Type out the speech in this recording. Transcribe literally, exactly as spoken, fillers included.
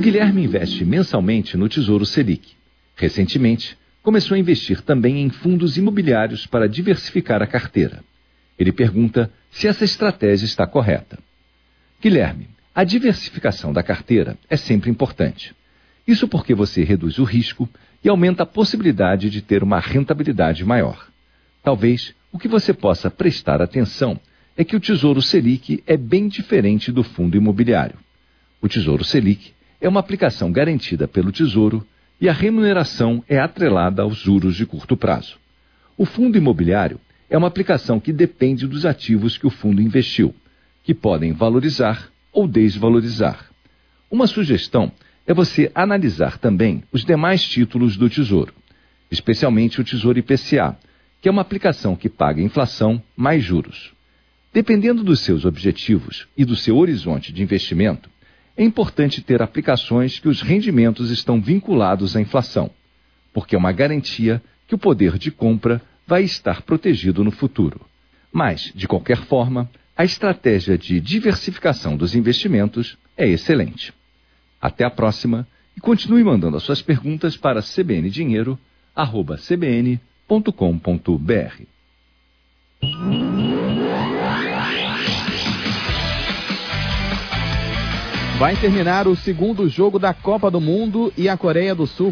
Guilherme investe mensalmente no Tesouro Selic. Recentemente, começou a investir também em fundos imobiliários para diversificar a carteira. Ele pergunta se essa estratégia está correta. Guilherme, a diversificação da carteira é sempre importante. Isso porque você reduz o risco e aumenta a possibilidade de ter uma rentabilidade maior. Talvez o que você possa prestar atenção é que o Tesouro Selic é bem diferente do fundo imobiliário. O Tesouro Selic é uma aplicação garantida pelo Tesouro e a remuneração é atrelada aos juros de curto prazo. O fundo imobiliário é uma aplicação que depende dos ativos que o fundo investiu, que podem valorizar ou desvalorizar. Uma sugestão é você analisar também os demais títulos do Tesouro, especialmente o Tesouro I P C A, que é uma aplicação que paga inflação mais juros. Dependendo dos seus objetivos e do seu horizonte de investimento, é importante ter aplicações que os rendimentos estão vinculados à inflação, porque é uma garantia que o poder de compra vai estar protegido no futuro. Mas, de qualquer forma, a estratégia de diversificação dos investimentos é excelente. Até a próxima e continue mandando as suas perguntas para c b n dinheiro arroba c b n ponto com ponto b r. Vai terminar o segundo jogo da Copa do Mundo e a Coreia do Sul